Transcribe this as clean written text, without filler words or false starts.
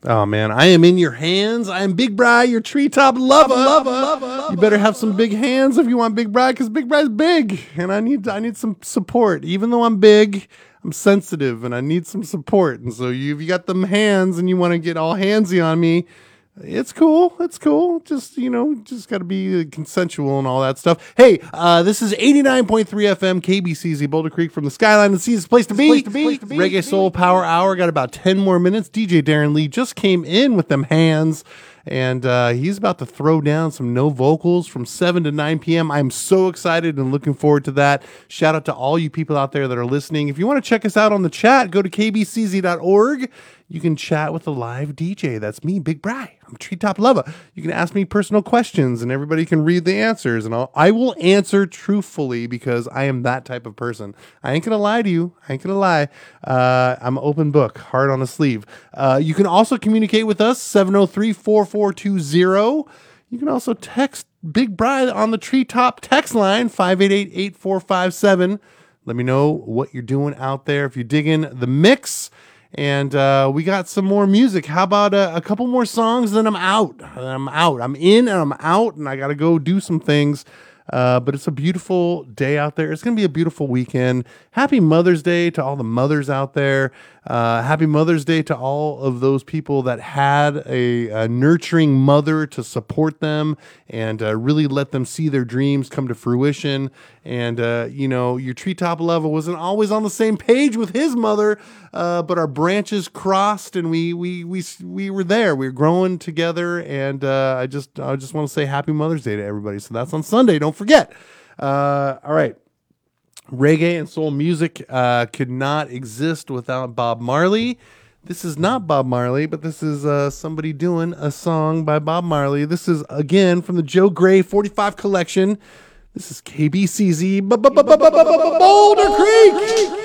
Oh man, I am in your hands. I am Big Bri, your treetop lover. You better have some big hands if you want Big Bri, because Big Bri's big, and I need some support. Even though I'm big, I'm sensitive, and I need some support. And so if you got them hands and you want to get all handsy on me, it's cool. It's cool. Just, just got to be consensual and all that stuff. Hey, this is 89.3 FM KBCZ Boulder Creek from the skyline and seas. Place to be. Reggae Soul Power Hour. Got about 10 more minutes. DJ Darren Lee just came in with them hands, and he's about to throw down some no vocals from 7 to 9 p.m. I'm so excited and looking forward to that. Shout out to all you people out there that are listening. If you want to check us out on the chat, go to kbcz.org. You can chat with a live DJ. That's me, Big Bri. I'm a treetop lover. You can ask me personal questions, and everybody can read the answers. And I will answer truthfully because I am that type of person. I ain't going to lie to you. I ain't going to lie. I'm an open book, heart on a sleeve. You can also communicate with us, 703-4420. You can also text Big Bri on the treetop text line, 588-8457. Let me know what you're doing out there. If you're digging the mix. And we got some more music. How about a couple more songs? Then I'm out. I'm in and I'm out, and I got to go do some things. But it's a beautiful day out there. It's going to be a beautiful weekend. Happy Mother's Day to all the mothers out there. Happy Mother's Day to all of those people that had a nurturing mother to support them and really let them see their dreams come to fruition. And, your treetop level wasn't always on the same page with his mother, but our branches crossed and we were there. We were growing together. And I just want to say Happy Mother's Day to everybody. So that's on Sunday. Don't forget. All right. Reggae and soul music could not exist without Bob Marley. This is not Bob Marley, but this is somebody doing a song by Bob Marley. This is, again, from the Joe Gray 45 collection. This is KBCZ Boulder Creek.